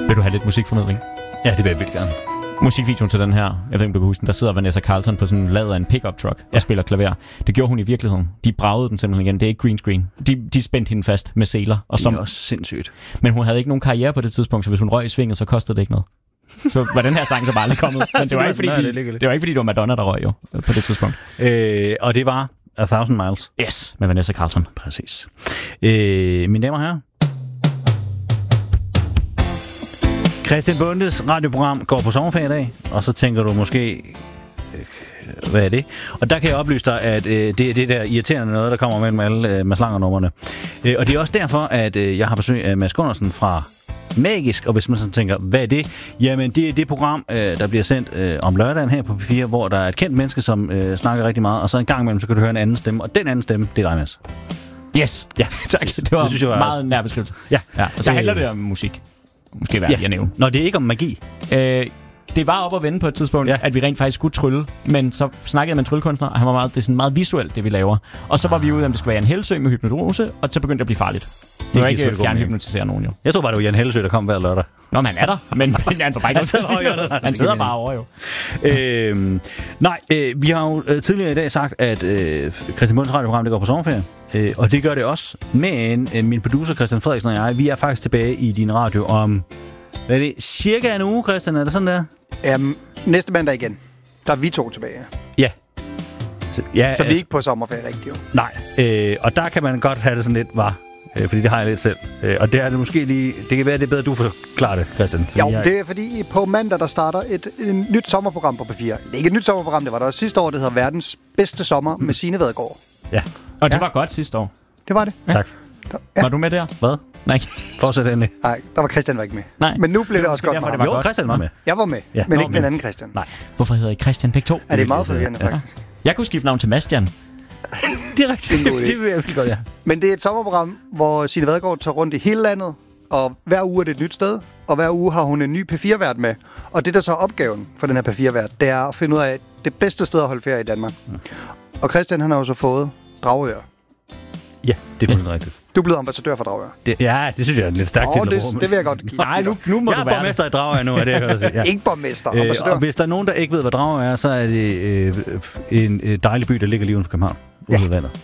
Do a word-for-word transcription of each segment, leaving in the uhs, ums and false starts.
Vil du have lidt musikformidling? Ja, det vil jeg virkelig gerne. Musikvideoen til den her, jeg ved ikke, om du kan huske den, der sidder Vanessa Carlton på sådan en lad af en pickup truck og ja. spiller klaver. Det gjorde hun i virkeligheden. De bragede den simpelthen igen. Det er ikke green screen. De, de spændte hende fast med seler. Og det er som, også sindssygt. Men hun havde ikke nogen karriere på det tidspunkt, så hvis hun røg i svinget, så kostede det ikke noget. Så var den her sang så bare aldrig kommet. Men det var ikke, fordi, de, det var ikke, fordi det var Madonna, der røg jo på det tidspunkt. Øh, og det var A Thousand Miles. Yes, med Vanessa Carlton. Præcis. Øh, mine damer og herrer. Christian Bondes radioprogram går på sommerferie i dag, og så tænker du måske, øh, hvad er det? Og der kan jeg oplyse dig, at øh, det er det der irriterende noget, der kommer mellem alle øh, Mads-Langer-numrene. Øh, og det er også derfor, at øh, jeg har besøg af Mads Gundersen fra Magisk, og hvis man sådan tænker, hvad er det? Jamen, det er det program, øh, der bliver sendt øh, om lørdagen her på P fire, hvor der er et kendt menneske, som øh, snakker rigtig meget, og så en gang imellem, så kan du høre en anden stemme, og den anden stemme, det er dig, Mads. Yes. Ja, tak. Det var, det synes jeg var meget nær beskrevet. Ja. ja. Og så handler det om musik. Måske værd, ja. jeg nævner. Nå, det er ikke om magi. Øh, det var op at vende på et tidspunkt, ja. at vi rent faktisk skulle trylle, men så snakkede jeg med en tryllekunstner, og han var meget, det er sådan meget visuelt, det vi laver. Og så var ah. vi ude, om det skulle være en Hellesø med hypnose, og så begyndte det at blive farligt. Det, det var ikke fjernhypnotisere nogen jo. Jeg tror bare, det var Jan Hellesø, der kom hver lørdag. Nå, men han er der, men han får bare ikke noget. Han sidder bare over jo. øhm, nej, øh, vi har jo øh, tidligere i dag sagt, at øh, Christian Bondes radioprogram, det går på sommerferie. Øh, og det gør det også. Men øh, min producer Christian Frederiksen og jeg, vi er faktisk tilbage i din radio om... Hvad er det? Cirka en uge, Christian? Er det sådan der? Um, næste mandag igen. Der er vi to tilbage. Ja. Så, ja, så vi er ikke på sommerferie rigtigt jo. Nej. Øh, og der kan man godt have det sådan lidt, var. Øh, fordi det har jeg lidt selv. Øh, og det er det måske lige... Det kan være, det er bedre, du forklarer det, Christian. Jo, jeg... det er fordi på mandag, der starter et, et nyt sommerprogram på P fire. Det er ikke et nyt sommerprogram, det var der også sidste år. Det hedder Verdens Bedste Sommer med Signe Vadgaard. Ja. Og det ja. var godt sidste år. Det var det. Ja. Tak. Ja. Var du med der? Hvad? Nej. Fortsæt endelig. Nej, der var Christian var ikke med. Nej. Men nu blev det, det også godt derfor, meget. det var jo, godt. Christian var med. Jeg var med, ja. men Nå, ikke men... den anden Christian. Nej. Hvorfor hedder I Christian begge to? Er det meget forvirrende, ja. faktisk? Jeg kunne skifte navn til Mastian. Det er rigtigt. Det vil jeg godt, ja. Men det er et sommerprogram, hvor Signe Vadgaard tager rundt i hele landet, og hver uge er det et nyt sted, og hver uge har hun en ny P fire-vært med. Og det, der så er opgaven for den her P fire-vært, det er at finde ud af det bedste sted at holde ferie i Danmark. Ja. Og Christian, han har jo så fået Dragør. Ja, det er fuldstændig rigtigt. Du er blevet ambassadør for Dragør. Det, ja, det synes jeg er lidt stærkt til. Oh, det, det vil jeg godt give. Nej, nu, nu må jeg du er være borgmester i Dragør nu, er det, jeg kan sige. Ja. Ikke borgmester, ambassadør. Øh, og hvis der er nogen, der ikke ved, hvad Dragør er, så er det øh, en øh, dejlig by, der ligger lige uden for København. Ude ved vandet.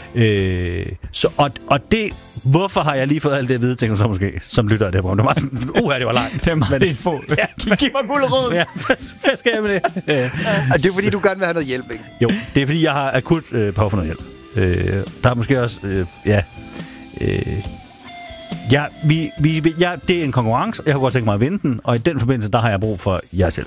Øh, så, og, og det, hvorfor har jeg lige fået alt det at vide, tænker du så måske, som lytter af det her program. Det var sådan, uha, det var langt. Det er meget info. Ja, giv mig gulerøden. Ja, hvad, hvad skal jeg med det? Ja, det er fordi, du gerne vil have noget hjælp, ikke? Jo, det er fordi, jeg har akut øh, behov for noget hjælp. Øh, der er måske også, øh, ja... Øh, ja, vi, vi, ja, det er en konkurrence, jeg har godt tænkt mig at vinde den, og i den forbindelse, der har jeg brug for jer selv.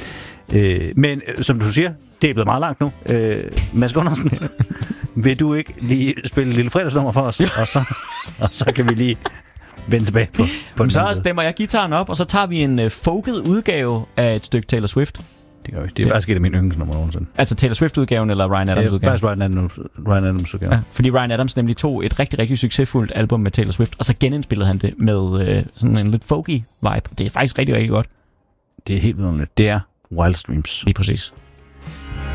Øh, men øh, som du siger, det er blevet meget langt nu. Øh, Mads Gundersen, vil du ikke lige spille et lille fredagsnummer for os, og så, og så kan vi lige vende tilbage på, på den så stemmer jeg gitaren op, og så tager vi en uh, folket udgave af et stykke Taylor Swift. Det gør vi. Det er ja. faktisk et af mine yndlingsnummer nogensinde. Altså Taylor Swift-udgaven eller Ryan Adams-udgaven? Ja, faktisk Ryan Adams, Ryan Adams-udgaven. Ja, fordi Ryan Adams nemlig tog et rigtig, rigtig succesfuldt album med Taylor Swift, og så genindspillede han det med øh, sådan en lidt folky vibe. Det er faktisk rigtig, rigtig godt. Det er helt vidunderligt. Det er Wild Streams. Lige præcis.